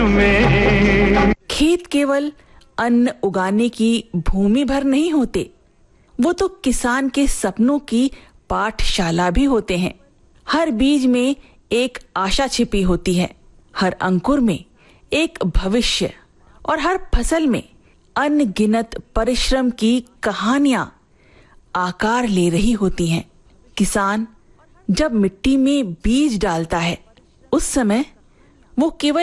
खेत केवल अन्न उगाने की भूमि भर नहीं होते, वो तो किसान के सपनों की पाठशाला भी होते हैं। हर बीज में एक आशा छिपी होती है, हर अंकुर में एक भविष्य और हर फसल में अनगिनत परिश्रम की कहानियां आकार ले रही होती हैं। किसान जब मिट्टी में बीज डालता है, उस समय वो केवल